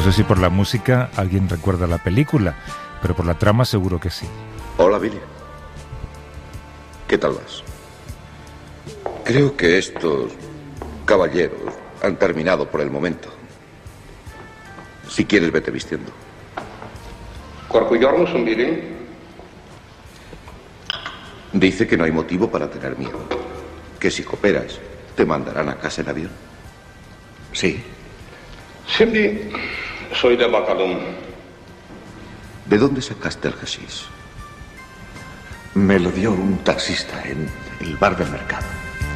sé si por la música alguien recuerda la película, pero por la trama seguro que sí. Hola, Billy. ¿Qué tal vas? Creo que estos caballeros han terminado por el momento. Si quieres, vete vistiendo. Billy. Dice que no hay motivo para tener miedo. Que si cooperas, te mandarán a casa en avión. Sí. Cindy, soy de Bacalum. ¿De dónde sacaste el hashish? Me lo dio un taxista en el bar del mercado.